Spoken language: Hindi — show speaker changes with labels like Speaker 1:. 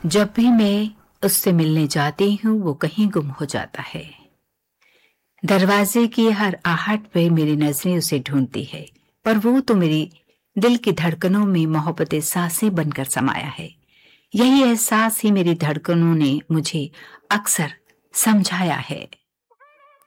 Speaker 1: जब भी मैं उससे मिलने जाती हूँ वो कहीं गुम हो जाता है। दरवाजे की हर आहट पे मेरी नजरें उसे ढूंढती है, पर वो तो मेरी दिल की धड़कनों में मोहब्बतें सांसें बनकर समाया है। यही एहसास ही मेरी धड़कनों ने मुझे अक्सर समझाया है।